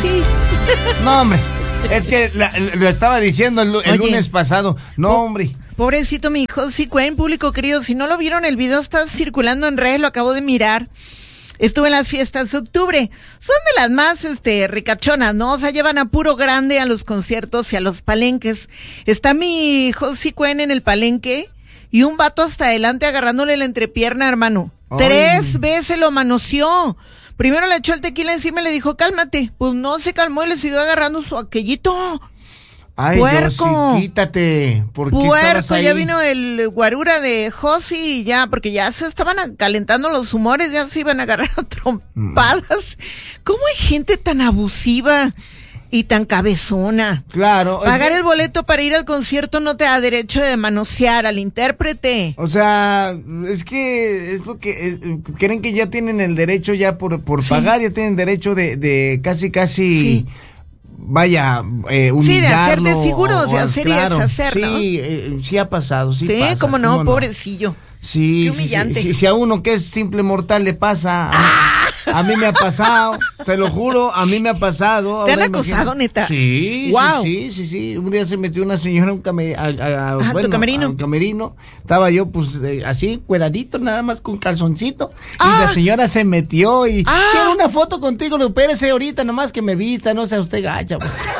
sí. No, hombre, es que lo estaba diciendo el lunes pasado. No, hombre. Pobrecito mi hijo, sí, Cuen, público querido, si no lo vieron, el video está circulando en redes, lo acabo de mirar. Estuve en las fiestas de octubre. Son de las más ricachonas, ¿no? O sea, llevan a puro grande a los conciertos y a los palenques. Está mi hijo Cuen en el palenque y un vato hasta adelante agarrándole la entrepierna, hermano. Ay. 3 veces lo manoseó. Primero le echó el tequila encima y le dijo, cálmate. Pues no se calmó y le siguió agarrando su aquellito. Ay, puerco. Dios, quítate. ¿Por qué puerco, ya vino el guarura de Josi y ya, porque ya se estaban calentando los humores, ya se iban a agarrar a trompadas. ¿Cómo hay gente tan abusiva y tan cabezona? Claro. Pagar el boleto para ir al concierto no te da derecho de manosear al intérprete. O sea, es que es lo que creen que ya tienen el derecho ya por sí. Pagar, ya tienen derecho de casi sí. Vaya, humillarlo. Sí, de hacerte figuros, de hacer claro, y deshacer, ¿no? Sí, sí ha pasado, sí pasa. Sí, cómo no, pobrecillo. Sí, qué humillante. Sí, si a uno que es simple mortal le pasa, a mí me ha pasado, te lo juro, a mí me ha pasado. ¿Te han acosado, neta? Sí, wow. Sí. Un día se metió una señora ¿tu camerino? al camerino. Estaba yo, pues, así, cueradito, nada más con calzoncito. Y la señora se metió y quiero una foto contigo, le espérese ahorita, nomás que me vista, no sea usted gacha.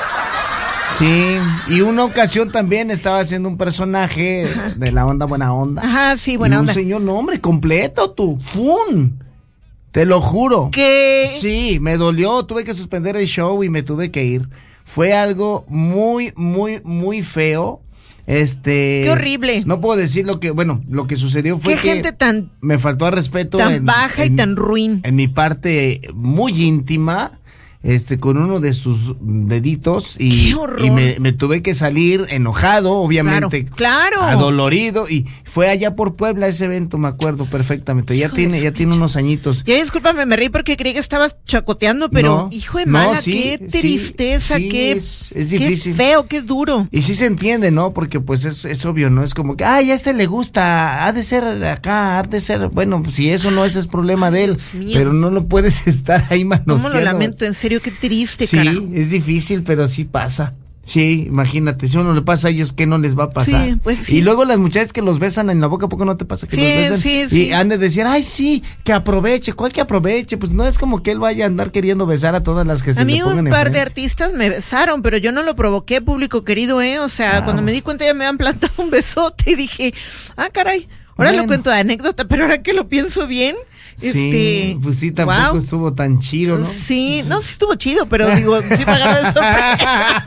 Sí, y una ocasión también estaba haciendo un personaje de la onda buena onda. Ajá, sí, buena onda. Un señor, nombre completo, tú, ¡fum! Te lo juro. ¿Qué? Sí, me dolió, tuve que suspender el show y me tuve que ir. Fue algo muy feo. Qué horrible. No puedo decir lo que sucedió fue ¿Qué que gente tan me faltó al respeto tan baja y tan ruin? En mi parte muy íntima. Con uno de sus deditos y me tuve que salir enojado, obviamente. Claro. Adolorido, y fue allá por Puebla ese evento, me acuerdo perfectamente. Ya tiene unos añitos. Ya discúlpame, me reí porque creí que estabas chacoteando, pero hijo de mala, qué tristeza, es difícil. Qué feo, qué duro. Y sí se entiende, ¿no? Porque pues es obvio, ¿no? Es como que, a le gusta, ha de ser, bueno, si eso no es problema de él, pero no lo puedes estar ahí manoseando. ¿Cómo lo lamento? En serio, qué triste, carajo. Sí, es difícil, pero sí pasa. Sí, imagínate, si uno le pasa a ellos, ¿qué no les va a pasar? Sí, pues sí. Y luego las muchachas que los besan en la boca, ¿a poco no te pasa que los besan? Sí. Y han de decir, ay, sí, que aproveche. ¿Cuál que aproveche? Pues no es como que él vaya a andar queriendo besar a todas las que se le pongan enfrente. A mí un par de artistas me besaron, pero yo no lo provoqué, público querido, O sea, cuando me di cuenta ya me habían plantado un besote y dije, caray, ahora lo cuento de anécdota, pero ahora que lo pienso bien... Sí, pues sí, tampoco estuvo tan chido, ¿no? Sí, sí estuvo chido, pero digo, sí me agarró de sorpresa.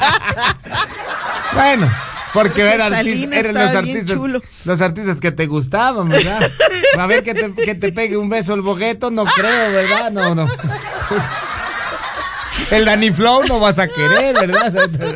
Bueno, porque eran los artistas que te gustaban, ¿verdad? A ver que te pegue un beso el bogueto, no creo, ¿verdad? No. El Danny Flow no vas a querer, ¿verdad?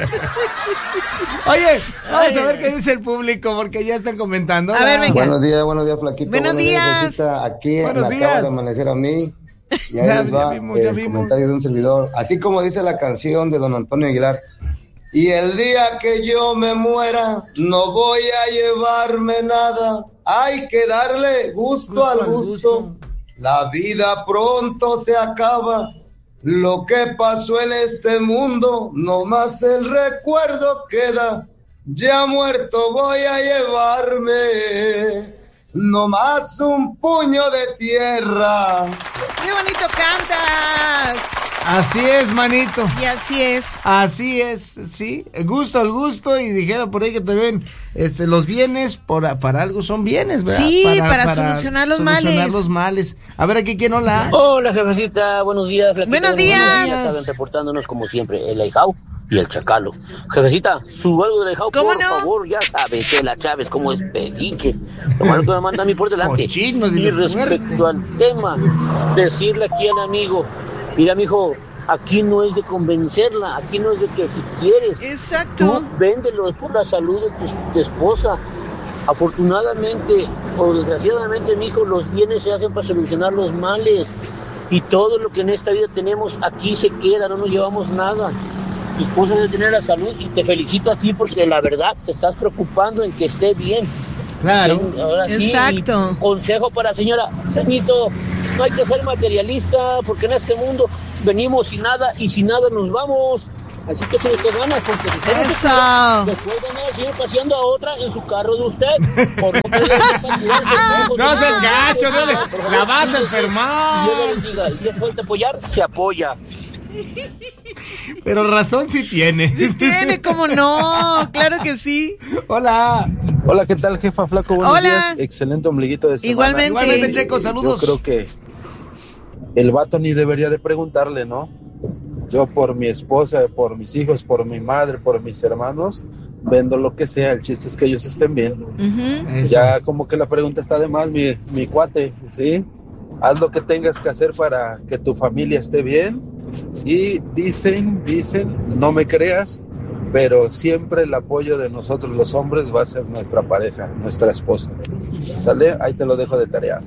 Oye, vamos a ver qué dice el público, porque ya están comentando. A ver, venga. Buenos días, flaquito. Buenos días. Rosita. Aquí me acaba de amanecer a mí. Y ahí va el comentario de un servidor. Así como dice la canción de don Antonio Aguilar. Y el día que yo me muera, no voy a llevarme nada. Hay que darle gusto al gusto. La vida pronto se acaba. Lo que pasó en este mundo, no más el recuerdo queda. Ya muerto voy a llevarme, no más un puño de tierra. ¡Qué bonito cantas! Así es, manito. Y así es. Así es, sí. El gusto al gusto, y dijera por ahí que también los bienes para algo son bienes, ¿verdad? Sí, para solucionar los males. A ver, aquí quién hola. Hola, jefecita, buenos días. Buenos días. Estaban reportándonos como siempre, el Aijao y el Chacalo. Jefecita, suba algo del Aijao, por favor, ya sabe que la Chávez como es pediche. Lo malo que me manda a mí por delante. Cochino, y respecto al tema, decirle aquí al amigo, mira, mijo, aquí no es de convencerla, aquí no es de que si quieres. Exacto. Tú véndelo, es por la salud de tu esposa. Afortunadamente o desgraciadamente, mijo, los bienes se hacen para solucionar los males. Y todo lo que en esta vida tenemos aquí se queda, no nos llevamos nada. Tu esposa debe tener la salud y te felicito a ti porque la verdad te estás preocupando en que esté bien. Claro. Ahora sí, exacto. Consejo para la señora, ceñito, no hay que ser materialista porque en este mundo venimos sin nada y sin nada nos vamos. Así que se les ganas, porque si usted después van a seguir paseando a otra en su carro de usted. Por no seas gacho, no la vas a enfermar. Y yo les diga, y si hace falta apoyar, se apoya. Pero razón sí tiene. Sí tiene, ¿cómo no? Claro que sí. Hola. Hola, ¿qué tal, jefa Flaco? Buenos días. Excelente ombliguito de semana. Igualmente, Checo, saludos. Yo creo que el vato ni debería de preguntarle, ¿no? Yo por mi esposa, por mis hijos, por mi madre, por mis hermanos, vendo lo que sea. El chiste es que ellos estén bien. Ya como que la pregunta está de más, mi cuate, ¿sí? Haz lo que tengas que hacer para que tu familia esté bien. Y dicen, no me creas, pero siempre el apoyo de nosotros los hombres va a ser nuestra pareja, nuestra esposa. ¿Sale? Ahí te lo dejo de tarea.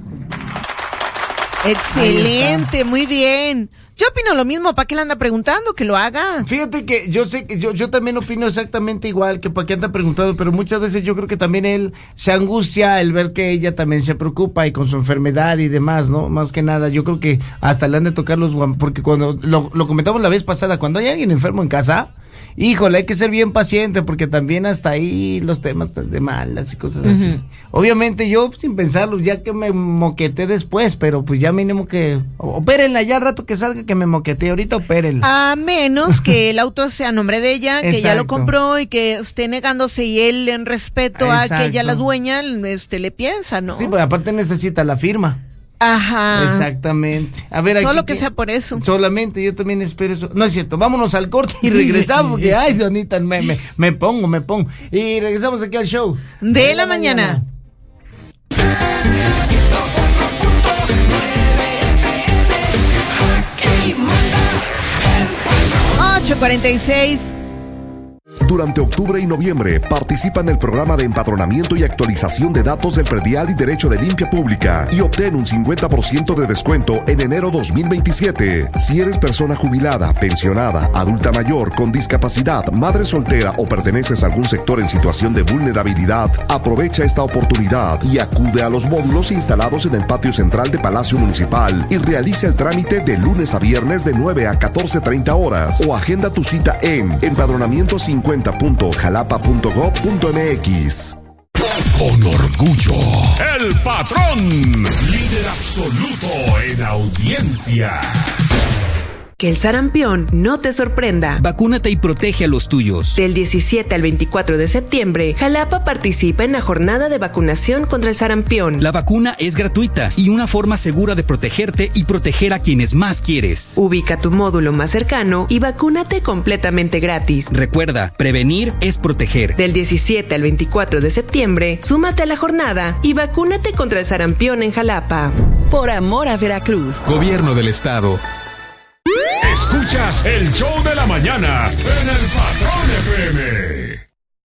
Excelente, muy bien. Yo opino lo mismo, ¿para qué le anda preguntando? Que lo haga. Fíjate que yo sé que yo también opino exactamente igual, que para qué anda preguntando, pero muchas veces yo creo que también él se angustia al ver que ella también se preocupa y con su enfermedad y demás, ¿no? Más que nada, yo creo que hasta le han de tocar los porque cuando lo comentamos la vez pasada, cuando hay alguien enfermo en casa, híjole, hay que ser bien paciente porque también hasta ahí los temas de malas y cosas así. Obviamente yo sin pensarlo, ya que me moqueté después, pero pues ya mínimo que opérenla ya al rato que salga que me moqueté, ahorita opérenla. A menos que el auto sea a nombre de ella, que ya lo compró y que esté negándose y él en respeto a que ella la dueña, le piensa, ¿no? Sí, pues aparte necesita la firma. Ajá. Exactamente. A ver, solo que sea por eso. Solamente, yo también espero eso. No es cierto, vámonos al corte y regresamos, porque ay, Donita, me pongo. Y regresamos aquí al show de la mañana. 8:46. Durante octubre y noviembre participa en el programa de empadronamiento y actualización de datos del predial y derecho de limpia pública y obtén un 50% de descuento en enero 2027. Si eres persona jubilada, pensionada, adulta mayor, con discapacidad, madre soltera o perteneces a algún sector en situación de vulnerabilidad, aprovecha esta oportunidad y acude a los módulos instalados en el patio central de Palacio Municipal y realiza el trámite de lunes a viernes de 9 a 14:30 horas o agenda tu cita en empadronamiento50.jalapa.gov.mx. Con orgullo, el patrón, líder absoluto en audiencia. Que el sarampión no te sorprenda. Vacúnate y protege a los tuyos. Del 17 al 24 de septiembre, Jalapa participa en la jornada de vacunación contra el sarampión. La vacuna es gratuita y una forma segura de protegerte y proteger a quienes más quieres. Ubica tu módulo más cercano y vacúnate completamente gratis. Recuerda, prevenir es proteger. Del 17 al 24 de septiembre, súmate a la jornada y vacúnate contra el sarampión en Jalapa. Por amor a Veracruz. Gobierno del Estado. Escuchas el show de la mañana en el Patrón FM.